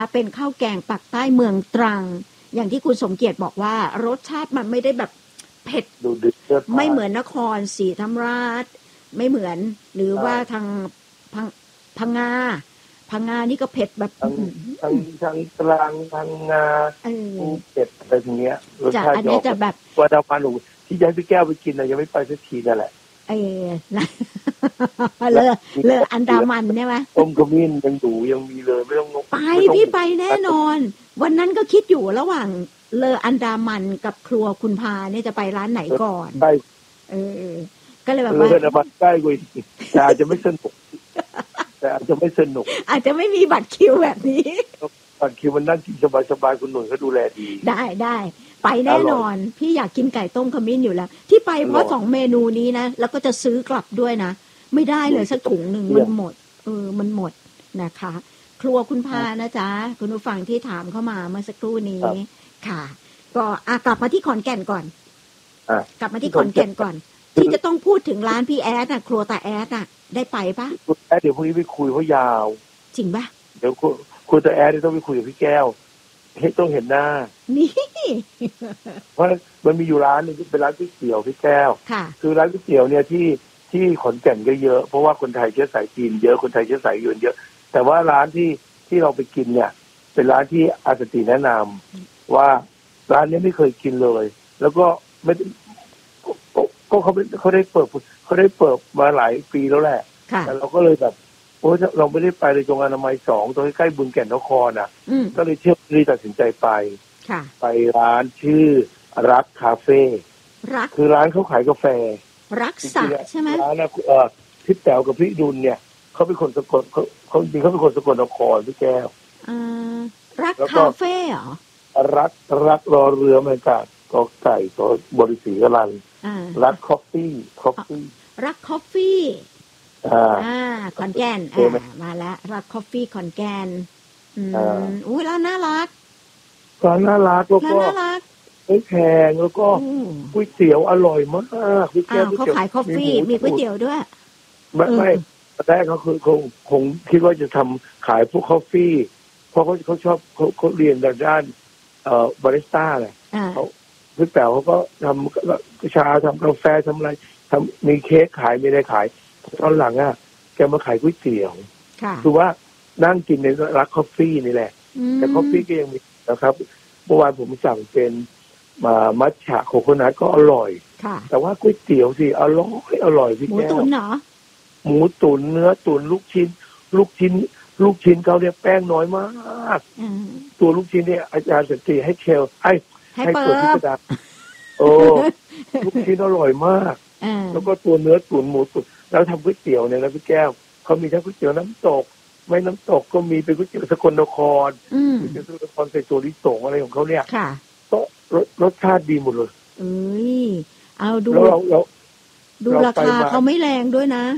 เป็นข้าวแกงปักใต้เมืองตรังอย่างที่คุณสมเกียรติบอกว่ารสชาติมันไม่ได้แบบเผ็ดไม่เหมือนนครศรีธรรมราชไม่เหมือนหรือว่าทางพังงานี่ก็เผ็ดแบบทางตรังพังงาภูเก็ตอะไรอย่างเงี้ยรสชาติจะแบบว่าดาวพาหนูที่ย้ายพี่แก้วไปกินนะยังไม่ไปสักทีนั่นแหละเลออันดามันใช่ไหมต้มขมิ้นยังดูยังมีเลยไม่ต้องไปพี่ไปแน่นอนวันนั้นก็คิดอยู่ระหว่างเลออันดามันกับครัวคุณพาเนี่ยจะไปร้านไหนก่อนใช่ก็เลยแบบว่าเลออันดามันใกล้กว่าอาจจะไม่สนุกแต่อาจจะไม่สนุกอาจจะไม่มีบัตรคิวแบบนี้บัตรคิวมันนั่งกินสบายๆคุณหนุ่ยเขาดูแลดีได้ไปแน่นอนพี่อยากกินไก่ต้มขมิ้นอยู่แล้วที่ไปเพราะ2เมนูนี้นะแล้วก็จะซื้อกลับด้วยนะไม่ได้เลยสักถุงหนึ่งมันหมดมันหมดนะคะครัวคุณพานะจ๊ะคุณผู้ฟังที่ถามเข้ามาเมื่อสักครู่นี้ค่ะก็กลับมาที่ขอนแก่นก่อนกลับมาที่ขอนแก่นก่อนที่จะต้องพูดถึงร้านพี่แอดน่ะครัวตาแอดน่ะได้ไปปะเดี๋ยวพรุ่งนี้ไปคุยเพราะยาวจริงปะเดี๋ยวคุณตาแอดต้องไปคุยกับพี่แก้วต้องเห็นหน้านี่เพราะมันมีอยู่ร้านนึงเป็นร้านก๋วยเตี๋ยวพี่แก้วคือร้านก๋วยเตี๋ยวเนี่ยที่ขอนแก่นก็เยอะเพราะว่าคนไทยเชื้อสายจีนเยอะคนไทยเชื้อสายยวนเยอะแต่ว่าร้านที่เราไปกินเนี่ยเป็นร้านที่อาสติแนะนำว่าร้านนี้ไม่เคยกินเลยแล้วก็ไม่ก็เขาได้เปิดมาหลายปีแล้วแหละแต่เราก็เลยแบบเราไม่ได้ไปเลยตรงอนามัย2ตรงใกล้บึงแก่นนครก็เลยเที่ยวรีตัดสินใจไปร้านชื่อรักคาเฟ่คือร้านเขาขายกาแฟรักษาใช่ไหมร้านพี่แต๋วกับพี่ดุลเนี่ยเขาเป็นคนสกลเขาจริงเขาเป็นคนสกลนครพี่แก้วรักคาเฟ่เหรอรักรอเรือมาจากกอไก่ตัวบริสีกรันรักคอฟฟี่รักคอฟฟี่ขอนแก่นมาแล้วรักคอฟฟี่ขอนแก่นอุ้ยแล้วน่ารักแล้วก็ไม่แพงแล้วก็ก๋วยเตี๋ยวอร่อยมากพี่แก้วเขาขายคอฟฟี่มีก๋วยเตี๋ยวด้วยไม่แรกเขาคือคงคิดว่าจะทำขายพวกคอฟฟี่เพราะเขาชอบเขาเรียนด้านบาริสต้าแหละเขาพี่แป๋วเขาก็ทำชาทำกาแฟทำอะไรทำมีเค้กขายมีอะไรขายตอนหลังแกมาขายก๋วยเตี๋ยวคือว่านั่งกินในรักคอฟฟี่นี่แหละแต่คอฟฟี่ก็ยังมีนะครับเมื่อวานผมสั่งเป็นมัทฉะโคโคนัทก็อร่อยแต่ว่าก๋วยเตี๋ยวสิอร่อยพี่แก้วหมูตุ๋นเหรอหมูตุ๋นเนื้อตุ๋นลูกชิ้นเขาเนี่ยแป้งน้อยมากตัวลูกชิ้นเนี่ยอาจารย์สันติให้ให้ตัวพิสดารลูกชิ้นอร่อยมากแล้วก็ตัวเนื้อตุ๋นหมูตุ๋นแล้วทำก๋วยเตี๋ยวเนี่ยนะพี่แก้วเขามีทั้งก๋วยเตี๋ยวน้ำตกไม่น้ำตกก็มีเป็นก๋วยเตี๋ยวสกลนครก๋วยเตี๋ยวสกลนครใส่ตัวลิสงอะไรของเขาเนี่ยก็รสชาติดีหมดเลยเอาดูราคาเขาไม่แรงด้วยนะ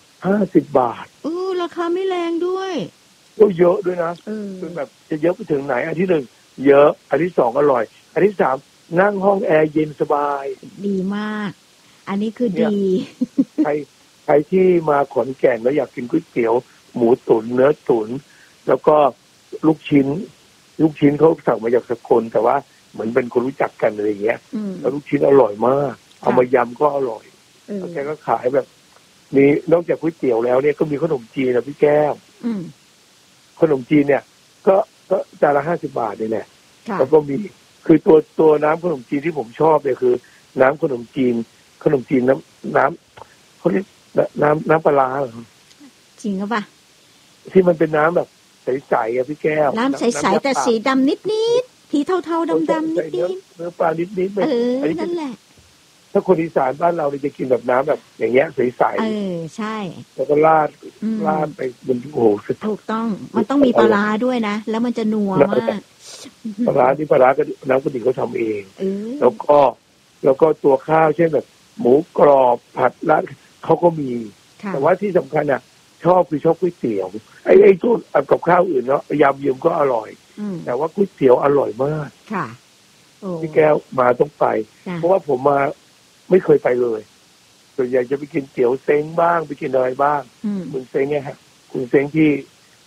50 บาทราคาไม่แรงด้วยก็เยอะด้วยนะเป็นแบบจะเยอะไปถึงไหนอันที่1เยอะอันที่2อร่อยอันที่3นั่งห้องแอร์เย็นสบายดีมากอันนี้คือดีใครที่มาขอนแก่นแล้วอยากกินก๋วยเตี๋ยวหมูตุ๋นเนื้อตุ๋นแล้วก็ลูกชิ้นเขาสั่งมาจากสกลแต่ว่าเหมือนเป็นคนรู้จักกันอะไรอย่างเงี้ยแล้วลูกชิ้นอร่อยมากเอามายำก็อร่อยแล้วแกก็ขายแบบมีนอกจากก๋วยเตี๋ยวแล้วเนี่ยก็มีขนมจีนนะพี่แก้วขนมจีนเนี่ยก็จานละ50 บาทนี่แหละแล้วก็มีคือตัวน้ำขนมจีนที่ผมชอบเนี่ยคือน้ำขนมจีนน้ำเขาเรียกน้ำปลาเหรอจริงหรือเปล่าที่มันเป็นน้ำแบบใสๆอ่ะพี่แก้วน้ำใสๆแต่สีดำนิดๆสีเทาๆดำๆนิดๆเนื้อปลานิดๆนั่นแหละถ้าคนอีสานบ้านเราจะกินแบบน้ำแบบอย่างเงี้ยใสๆใช่แล้วก็ราดไปบนโอ้โหถูกต้องมันต้องมีปลาด้วยนะแล้วมันจะนัวมากปลาก็น้ำกะทิเขาทำเองแล้วก็ตัวข้าวเช่นแบบหมูกรอบผัดราดเขาก็มีแต่ว่าที่สำคัญชอบก๋วยเตี๋ยวไอ้ตัวกับข้าวอื่นเนาะยำเยี่ยมก็อร่อยแต่ว่าก๋วยเตี๋ยวอร่อยมากค่ะพี่แก้วมาต้องไปเพราะว่าผมมาไม่เคยไปเลยส่วนใหญ่จะไปกินเตี๋ยวเซ้งบ้างไปกินอะไรบ้างคุณเซ้งไงฮะคุณเซ้งที่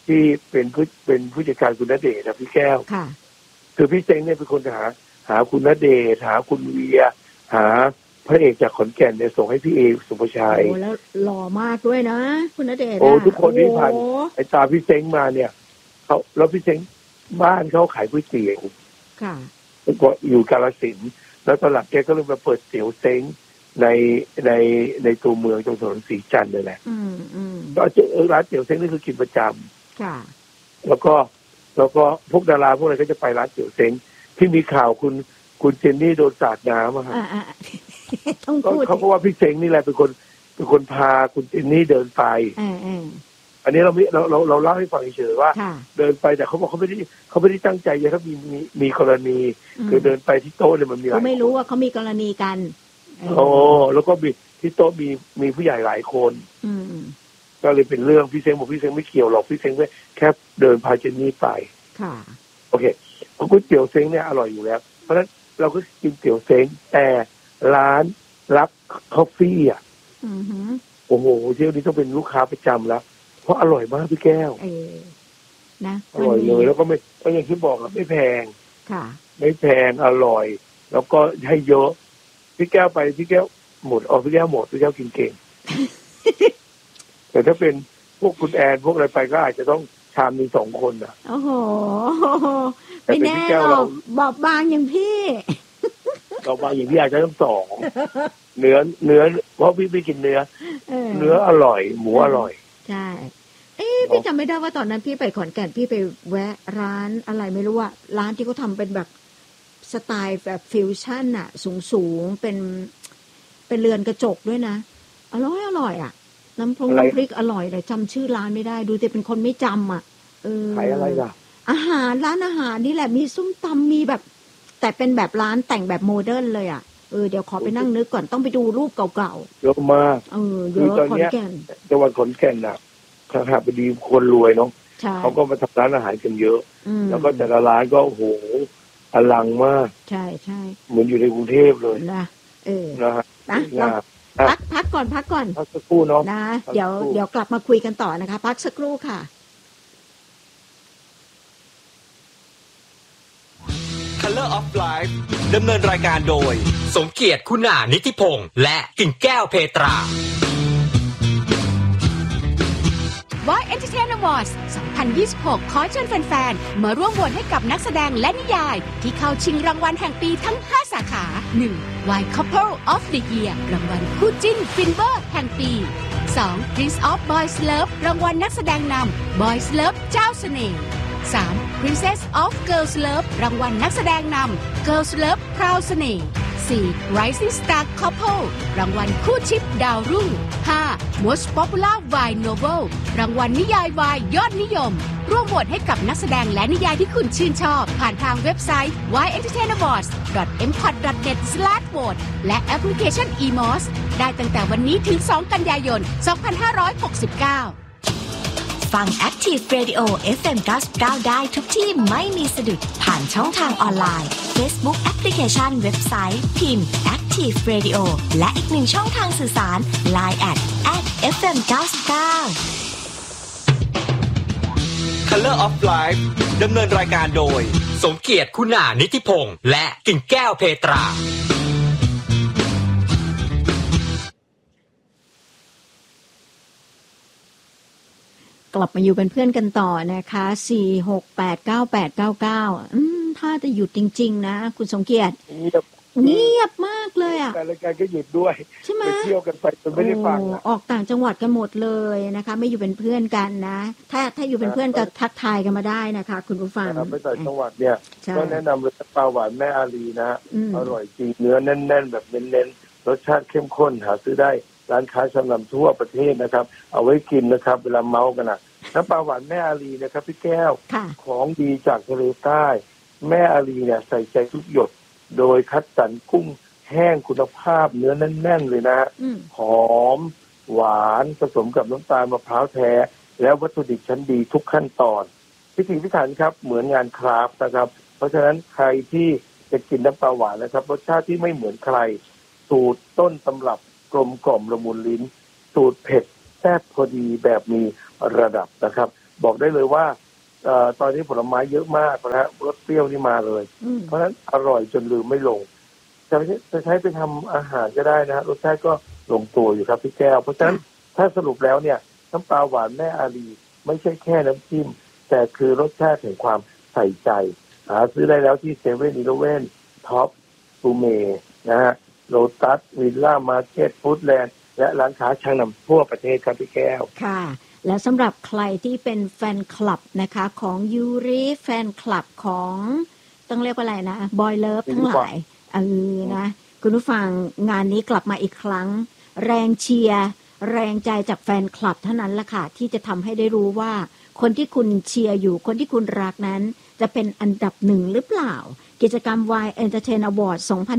ที่เป็นผู้จัดการคุณณเดชน์นะพี่แก้วค่ะคือพี่เซ้งเนี่ยเป็นคนหาคุณณเดชน์หาคุณเวียหาพระเอกจากขอนแก่นเนี่ยส่งให้พี่เอสุภชัยโอ้แล้วหล่อมากด้วยนะคุณณเดชน์โอ้ทุกคนที่ผ่านไอ้ตาพี่เซ้งมาเนี่ยเขาแล้วพี่เซ้งบ้านเขาขายก๋วยเตี๋ยวค่ะก็อยู่กาฬสินธุ์แล้วตอนหลังแกก็เลยมาเปิดเตี๋ยวเซ้งในตัวเมืองตรงถนนศรีจันทร์เลยแหละก็ร้านเตี๋ยวเซ้งนี่คือกินประจำค่ะแล้วก็พวกดาราพวกอะไรก็จะไปร้านเตี๋ยวเซ้งที่มีข่าวคุณเจนนี่โดนสาดน้ำอะค่ะต้องพูดเขาก็ว่าพี่เซ้งนี่แหละเป็นคนพาคุณเจนนี่เดินไปอันนี้เราเล่าให้ฟังเฉยๆว่าเดินไปแต่เขาบอกเขาไม่ได้ตั้งใจเลยถ้ามีกรณีคือเดินไปที่โต๊ะเนี่ยมันมีหลายคนไม่รู้ว่าเขามีกรณีกันโอ้แล้วก็มีที่โต๊ะมีผู้ใหญ่หลายคนก็เลยเป็นเรื่องพี่เซ้งบอกพี่เซ้งไม่เกี่ยวหรอกพี่เซ้งแค่เดินพาเจนนี่ไปค่ะโอเคก๋วยเตี๋ยวเซ้งเนี่ยอร่อยอยู่แล้วเพราะฉะนั้นเราก็กินเตี๋ยวเซ้งแต่ร้านรับคอฟฟี่อ่ะโอ้โหเที่ยวนี้ต้องเป็นลูกค้าประจำแล้วเพราะอร่อยมากพี่แก้วนะอร่อยเลยแล้วก็อย่างที่บอกไม่แพงค่ะไม่แพงอร่อยแล้วก็ให้เยอะพี่แก้วไปพี่แก้วหมดพี่แก้วหมดพี่แก้วกินเก่ง แต่ถ้าเป็นพวกคุณแอนพวกอะไรไปก็อาจจะต้องชามมี2 คนอ่ะโอ้โหไม่แน่หรอกบอบบางอย่างพี่บอบบางอย่างพี่อาจจะต้อง2เนื้อเพราะพี่ไม่กินเนื้ออร่อยหมูอร่อยใช่พี่จำไม่ได้ว่าตอนนั้นพี่ไปขอนแก่นพี่ไปแวะร้านอะไรไม่รู้ว่าร้านที่เขาทำเป็นแบบสไตล์แบบฟิวชั่นอะสูงเป็นเรือนกระจกด้วยนะอร่อยอ่ะน้ำพริกอร่อยเลยจำชื่อร้านไม่ได้ดูแต่เป็นคนไม่จำอ่ะขายอะไรล่ะอาหารร้านอาหารนี่แหละมีส้มตำมีแบบแต่เป็นแบบร้านแต่งแบบโมเดิร์นเลยอ่ะเดี๋ยวขอไปนั่งนึกก่อนต้องไปดูรูปเก่าๆเยอะมากเยอะขอนแก่นจังหวัดขอนแก่นน่ะข้าพดีคนรวยเนาะเขาก็มาทำร้านอาหารกันเยอะแล้วก็แต่ละร้านก็โอ้โหอลังมากใช่เหมือนอยู่ในกรุงเทพเลยนะนะฮะพักก่อนพักสักครู่เนาะนะเดี๋ยวกลับมาคุยกันต่อนะคะพักสักครู่ค่ะ Color of Life ดำเนินรายการโดยสมเกียรติคุณานิติพงษ์และกิ่งแก้วเพตรา Voice Entertainment Awards 2026 ขอเชิญแฟนๆมาร่วมโหวตให้กับนักแสดงและนิยายที่เข้าชิงรางวัลแห่งปีทั้ง 5 สาขา 1. Why Couple of the Year รางวัลคู่จิ้นฟินเวอร์แห่งปี 2. Prince of Boys Love รางวัลนักแสดงนำ Boys Love เจ้าเสน่ห์ 3. Princess of Girls Love รางวัลนักแสดงนำ Girls Love พราวเสน่ห์ 4. Rising Star Couple รางวัลคู่ชิปดาวรุ่ง 5. Most Popular Wine Novel รางวัลนิยายวายยอดนิยมร่วมโหวตให้กับนักแสดงและนิยายที่คุณชื่นชอบผ่านทางเว็บไซต์ wyentertainawards.mpod.net/vote และแอปพลิเคชัน eMOS ได้ตั้งแต่วันนี้ถึง 2 กันยายน 2569 ฟัง Active Radio FM 99ได้ทุกที่ไม่มีสะดุดผ่านช่องทางออนไลน์ Facebook Application เว็บไซต์พิมพ์ Active Radio และอีกหนึ่งช่องทางสื่อสาร Line @FM 99 Color of Life ดำเนินรายการโดยสมเกียรติคุณานิติพงษ์และกิ่งแก้วเพตรากลับมาอยู่เป็นเพื่อนกันต่อนะคะ4689899ถ้าจะหยุดจริงๆนะคุณสมเกียรติเงียบมากเลยอ่ะรายการก็หยุดด้วยใช่ไหมเที่ยวกันไปจนไม่ได้ฟังออกต่างจังหวัดกันหมดเลยนะคะไม่อยู่เป็นเพื่อนกันนะถ้าอยู่เป็นเพื่อนก็ทักทายกันมาได้นะคะคุณผู้ฟังไปต่างจังหวัดเนี่ยก็แนะนำเลยปลาหวานแม่อารีนะอร่อยจริงเนื้อแน่นๆแบบเน้นๆรสชาติเข้มข้นหาซื้อได้ร้านค้าชั้นนำทั่วประเทศนะครับเอาไว้กินนะครับเวลาเมากันนะน้ำปลาหวานแม่อารีนะครับพี่แก้วของดีจากทะเลใต้แม่อารีเนี่ยใส่ใจทุกหยดโดยคัดสรรกุ้งแห้งคุณภาพเนื้อแน่นๆเลยนะหอมหวานผสมกับน้ำตาลมะพร้าวแท้แล้ววัตถุดิบชั้นดีทุกขั้นตอนพิถีพิถันครับเหมือนงานคราฟต์นะครับเพราะฉะนั้นใครที่จะกินน้ำปลาหวานนะครับรสชาติที่ไม่เหมือนใครสูตรต้นตำรับกลมกล่อมละมุนลิ้นสูตรเผ็ดแซ่บพอดีแบบมีระดับนะครับบอกได้เลยว่าตอนนี้ผลไม้เยอะมากนะฮะรสเปรี้ยวนี่มาเลยเพราะฉะนั้นอร่อยจนลืมไม่ลงจะใช้ไปทำอาหารก็ได้นะฮะรสชาติก็ลงตัวอยู่ครับพี่แก้วเพราะฉะนั้นถ้าสรุปแล้วเนี่ยน้ำปลาหวานแม่อาลีไม่ใช่แค่น้ำจิ้มแต่คือรสชาติแห่งความใส่ใจหาซื้อได้แล้วที่7-Eleven ท็อปซูเมนะฮะโลตัสวิลล่ามาร์เก็ตฟู้ดแลนด์และร้านค้าชั้นนำทั่วประเทศครับพี่แก้วค่ะและสำหรับใครที่เป็นแฟนคลับนะคะของยูริแฟนคลับของต้องเรียกว่าอะไรนะบอยเลิฟทั้งหลายนะคุณผู้ฟังงานนี้กลับมาอีกครั้งแรงเชียร์แรงใจจากแฟนคลับเท่านั้นละค่ะที่จะทำให้ได้รู้ว่าคนที่คุณเชียร์อยู่คนที่คุณรักนั้นจะเป็นอันดับหนึ่งหรือเปล่ากิจกรรม Y Entertain Award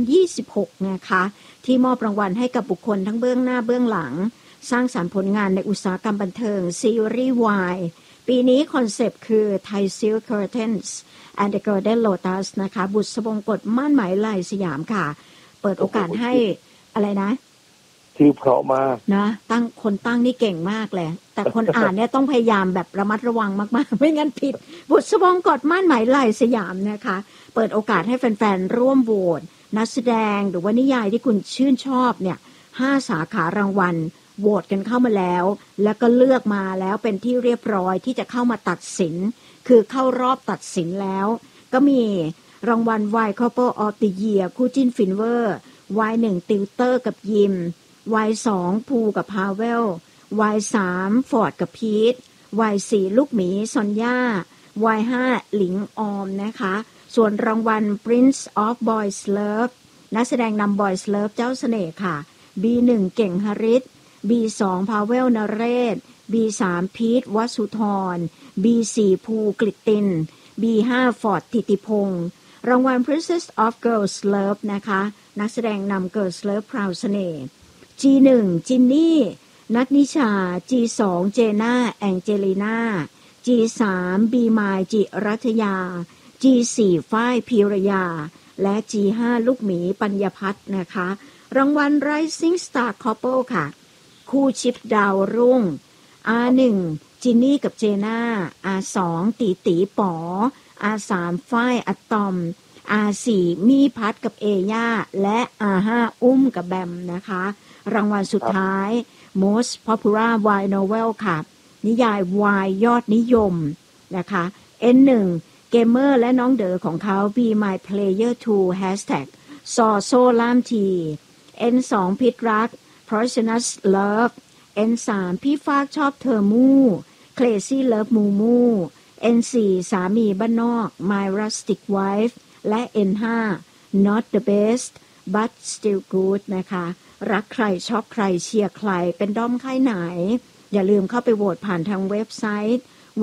2026 นะคะที่มอบรางวัลให้กับบุคคลทั้งเบื้องหน้าเบื้องหลังสร้างสรรค์ผลงานในอุตสาหกรรมบันเทิงซีรีส์ Y ปีนี้คอนเซปต์คือ Thai Silk Curtains and the Golden Lotus นะคะบุษบงกฎม่านไหมลายสยามค่ะเปิดโอกาสให้อะไรนะชื่อเพราะมากนะคนตั้งนี่เก่งมากเลยแต่คนอ่านเนี่ยต้องพยายามแบบระมัดระวังมากๆไม่งั้นผิดบุษบงกฎม่านไหมลายสยามนะคะเปิดโอกาสให้แฟนๆร่วมโหวตนักแสดงหรือว่านิยายที่คุณชื่นชอบเนี่ย5สาขารางวัลโหวตกันเข้ามาแล้วแล้วก็เลือกมาแล้วเป็นที่เรียบร้อยที่จะเข้ามาตัดสินคือเข้ารอบตัดสินแล้วก็มีรางวัล Y Couple of the Year คู่จิ้นฟินเวอร์ Y1 ติวเตอร์กับยิม Y2 ภูกับพาเวล Y3 ฟอร์ดกับพีท Y4 ลูกหมีซอนย่า Y5 หลิงออมนะคะส่วนรางวัล Prince of Boys Love นักแสดงนำ Boys Love เจ้าเสน่ห์ค่ะ B1 เก่งหฤทธิ์ B2 พาเวลนเรศ B3 พีทวสุธร B4 ภูกฤตติน B5 ฟอร์ดธิติพงศ์รางวัล Princess of Girls Love นะคะนักแสดงนำ Girls Love พราวเสน่ห์ G1 จินนี่นัทนิชา G2 เจน่าแองเจลิน่า G3 บีมายจิรัตยา G4 ฝ้ายพีรยาและ G5 ลูกหมีปัญญพัฒน์นะคะรางวัล Rising Star Couple ค่ะคู่ชิปดาวรุ่ง R1 จินนี่กับเจน่า R2 ตีป๋อ R3 ฝ้ายอะตอม R4 มี่พัดกับเอย่าและ R5 อุ้มกับแบมนะคะรางวัลสุดท้าย Most Popular Y Novel ค่ะนิยาย Y ยอดนิยมนะคะ N1 เกมเมอร์และน้องเด๋อของเขา Be My Player 2 Hashtag ซอโซล่ามที N2 พิษรัก Poisonous Love N3 พี่ฟากชอบเธอมู่ Crazy Love มูมู N4 สามีบ้านนอก My Rustic Wife และ N5 Not the Best But Still Good นะคะรักใครชอบใครเชียร์ใครเป็นด้อมค่ายไหนอย่าลืมเข้าไปโหวตผ่านทางเว็บไซต์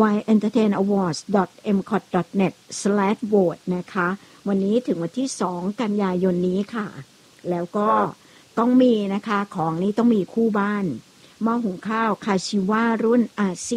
yentertainawards.mcot.net/vote นะคะวันนี้ถึงวันที่2กันยายนนี้ค่ะแล้วก็ต้องมีนะคะของนี้ต้องมีคู่บ้านหม้อหุงข้าวคาชิวารุ่น RC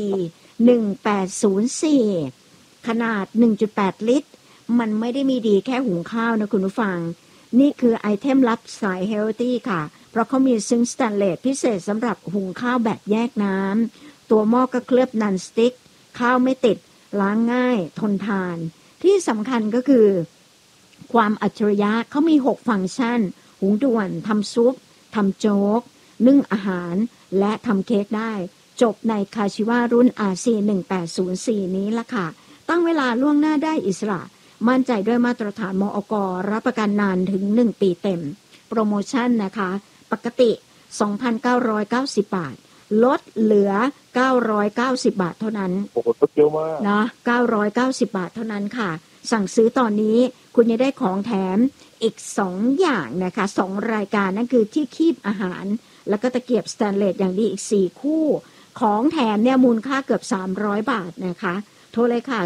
1804ขนาด 1.8 ลิตรมันไม่ได้มีดีแค่หุงข้าวนะคุณผู้ฟังนี่คือไอเทมลับสายเฮลตี้ค่ะเพราะเขามีซิงค์สแตนเลสพิเศษสำหรับหุงข้าวแบบแยกน้ำตัวหม้อก็เคลือบนันสติ๊กข้าวไม่ติดล้างง่ายทนทานที่สำคัญก็คือความอัจฉริยะเขามี6ฟังก์ชันหุงด่วนทำซุปทำโจ๊กนึ่งอาหารและทำเค้กได้จบในคาชิวารุ่น RC 1804นี้ละค่ะตั้งเวลาล่วงหน้าได้อิสระมั่นใจด้วยมาตรฐานมอก.รับประกันนานถึง1ปีเต็มโปรโมชั่นนะคะปกติ 2,990 บาทลดเหลือ990 บาทเท่านั้นโอ้โหลดเยอะมากนะ990 บาทเท่านั้นค่ะสั่งซื้อตอนนี้คุณจะได้ของแถมอีก2อย่างนะคะ2รายการนั่นคือที่คีบอาหารแล้วก็ตะเกียบสแตนเลสอย่างดีอีก4คู่ของแถมเนี่ยมูลค่าเกือบ300บาทนะคะโทรเลยค่ะ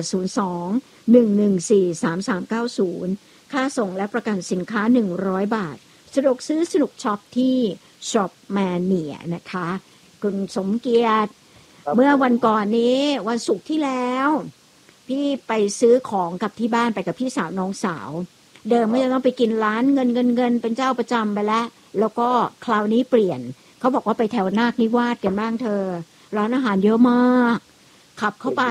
02-114-3390ค่าส่งและประกันสินค้า100บาทสะดวกซื้อสนุกช็อปที่ช็อปแมนเนียนะคะคุณสมเกียรติเมื่อวันก่อนนี้วันศุกร์ที่แล้วพี่ไปซื้อของกับที่บ้านไปกับพี่สาวน้องสาวเดิมไม่ต้องไปกินร้านเงินเป็นเจ้าประจำไปแล้วก็คราวนี้เปลี่ยนเขาบอกว่าไปแถวนาคนิวาสกันบ้างเธอร้านอาหารเยอะมากขับเข้าไป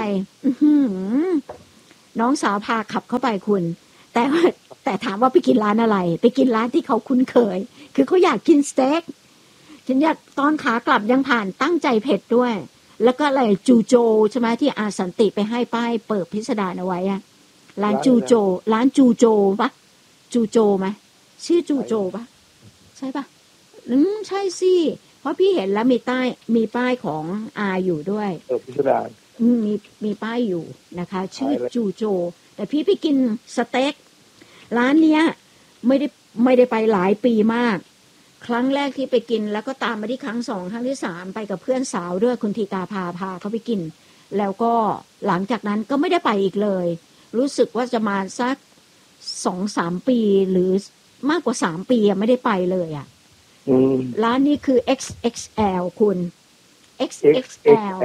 น้องสาวพาขับเข้าไปคุณแต่ถามว่าไปกินร้านอะไรไปกินร้านที่เขาคุ้นเคยคือเขาอยากกินสเต็กฉันอยากตอนขากลับยังผ่านตั้งใจเผ็ดด้วยแล้วก็อะไรจูโจใช่ไหมที่อาสันติไปให้ป้ายเปิดพิสดารเอาไว้อะร้านจูโจปะจูโจไหมชื่อจูโจปะใช่ปะใช่สิเพราะพี่เห็นแล้วมีป้ายของอาอยู่ด้วยพิสดารมีป้ายอยู่นะคะชื่อจูโจแต่พี่ไปกินสเต็กร้านเนี้ยไม่ได้ไปหลายปีมากครั้งแรกที่ไปกินแล้วก็ตามมาที่ครั้ง2ครั้งที่3ไปกับเพื่อนสาวด้วยคุณธีตาพาเขาไปกินแล้วก็หลังจากนั้นก็ไม่ได้ไปอีกเลยรู้สึกว่าจะมาสัก 2-3 ปีหรือมากกว่า3ปีไม่ได้ไปเลยอ่ะร้านนี้คือ XXL คุณ XXL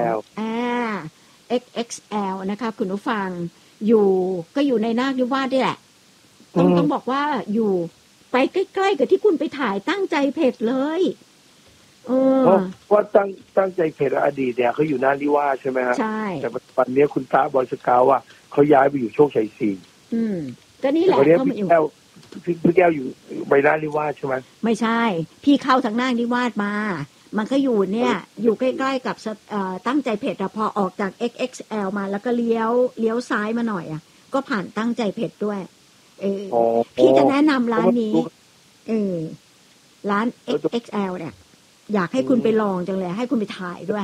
XXL นะคะคุณผู้ฟังอยู่ในนาคนิวาสนี่แหละต้องบอกว่าอยู่ไปใกล้ๆกับที่คุณไปถ่ายตั้งใจเผ็ดเลยเพราะตั้งใจเผ็ดอดีตเนี่ยเขาอยู่นาคนิวาสใช่ไหมฮะใช่แต่ปัจจุบันนี้คุณตาบอยสกาวว่าเขาย้ายไปอยู่โชคชัย4 ก็นี่แหละเขามาอยู่พี่แก้วอยู่ใบนาคนิวาสใช่ไหมไม่ใช่พี่เข้าทางนาคนิวาสมามันก็อยู่เนี่ยอยู่ใกล้ๆกับตั้งใจเผ็ดพอออกจาก XXL มาแล้วก็เลี้ยวซ้ายมาหน่อยก็ผ่านตั้งใจเผ็ดด้วยพี่จะแนะนำร้านนี้ร้าน XXL เนี่ยอยากให้คุณไปลองจังเลยให้คุณไปถ่ายด้วย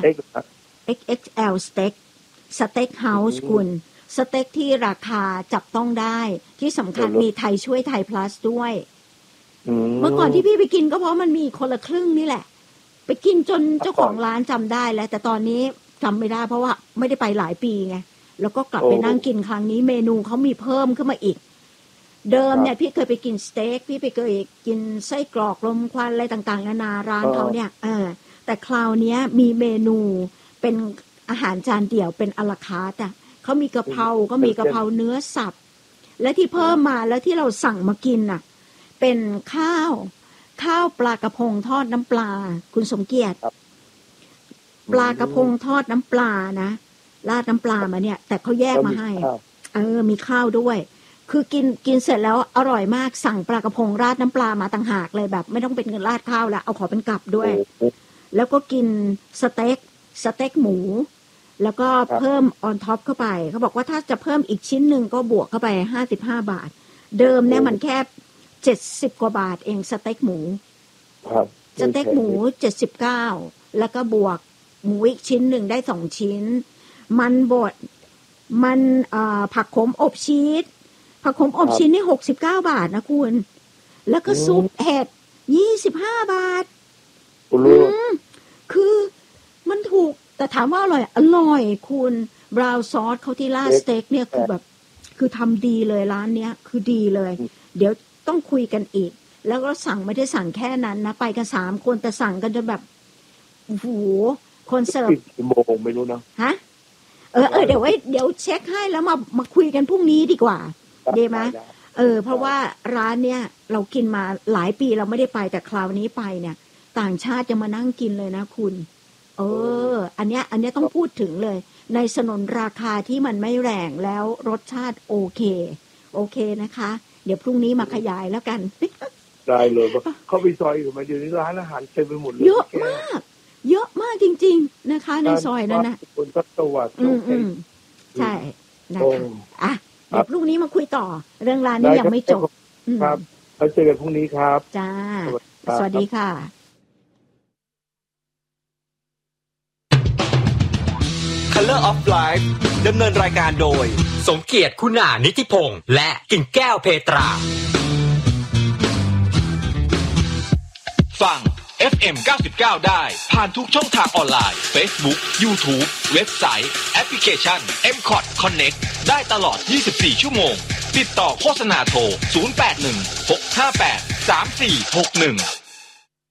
XXL Steak House คุณสเต็กที่ราคาจับต้องได้ที่สำคัญมีไทยช่วยไทย plus ด้วยเมื่อก่อนที่พี่ไปกินก็เพราะมันมีคนละครึ่งนี่แหละไปกินจนเจ้าของร้านจำได้แล้วแต่ตอนนี้จำไม่ได้เพราะว่าไม่ได้ไปหลายปีไงแล้วก็กลับไปนั่งกินครั้งนี้เมนูเขามีเพิ่มขึ้นมาอีกเดิมเนี่ยพี่เคยไปกินสเต็กพี่ไปเคยกินไส้กรอกลมควันอะไรต่างๆนานาร้านเขาเนี่ยแต่คราวนี้มีเมนูเป็นอาหารจานเดี่ยวเป็นอะลาคาร์ทเขามีกะเพราก็มีกะเพราเนื้อสับและที่เพิ่มมาแล้วที่เราสั่งมากินน่ะเป็นข้าวปลากระพงทอดน้ำปลาคุณสมเกียรติปลากระพงทอดน้ำปลานะราดน้ำปลามาเนี่ยแต่เขาแยกมาให้มีข้าวด้วยคือกินเสร็จแล้วอร่อยมากสั่งปลากระพงราดน้ำปลามาต่างหากเลยแบบไม่ต้องเป็นเงินราดข้าวแล้วเอาขอเป็นกลับด้วยแล้วก็กินสเต็กหมูแล้วก็เพิ่มออนท็อปเข้าไปเขาบอกว่าถ้าจะเพิ่มอีกชิ้นหนึ่งก็บวกเข้าไป55 บาทเดิมเนี่ยมันแค่70 กว่าบาทเองสเต็กหมูสเต็กหมู79แล้วก็บวกหมูอีกชิ้นหนึ่งได้2ชิ้นมันบดมันผักขมอบชีสผักขมอบชีสนี่69 บาทนะคุณแล้วก็ซุปเห็ด25 บาทคือมันถูกแต่ถามว่าอร่อยคุณบราวน์ซอสเขาที่ราดสเต็กเนี่ยคือแบบคือทำดีเลยร้านเนี้ยคือดีเลยเดี๋ยวต้องคุยกันอีกแล้วก็สั่งไม่ได้สั่งแค่นั้นนะไปกัน3 คนแต่สั่งกันจนแบบโอ้โหคนเสิร์ฟโมงไม่รู้นะฮะเดี๋ยวเช็คให้แล้วมาคุยกันพรุ่งนี้ดีกว่าดีไหมเพราะว่าร้านเนี้ยเรากินมาหลายปีเราไม่ได้ไปแต่คราวนี้ไปเนี่ยต่างชาติจะมานั่งกินเลยนะคุณอันเนี้ยต้องพูดถึงเลยในสนนราคาที่มันไม่แรงแล้วรสชาติโอเคนะคะเดี๋ยวพรุ่งนี้มาขยายแล้วกันได้เลยเข้าไปซอยอยู่มาเดี๋ยวนี้ร้านอาหารเต็มไปหมดเลยเยอะมากจริงๆนะคะในซอยนั้นนะคนก็สวัสดิ์ใช่นะคะเดี๋ยวพรุ่งนี้มาคุยต่อเรื่องร้านนี้ยังไม่จบครับเราเจอกันพรุ่งนี้ครับจ้าสวัสดีค่ะ Color of Life ดำเนินรายการโดยสมเกียรติคุณานิธิพงษ์และกิ่งแก้วเพตราฟัง FM 99 ได้ผ่านทุกช่องทางออนไลน์ Facebook YouTube เว็บไซต์แอปพลิเคชัน MCOT Connect ได้ตลอด 24 ชั่วโมงติดต่อโฆษณาโทร 081 658 3461